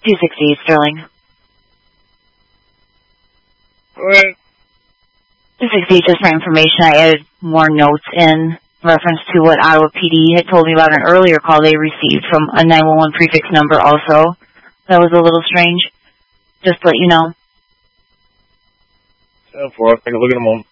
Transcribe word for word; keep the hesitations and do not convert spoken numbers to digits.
two sixty, Sterling. Alright. two sixty, just for information, I added more notes in reference to what Ottawa P D had told me about an earlier call they received from a nine one one prefix number also. That was a little strange. Just to let you know. ten four, I'll take a look in a moment.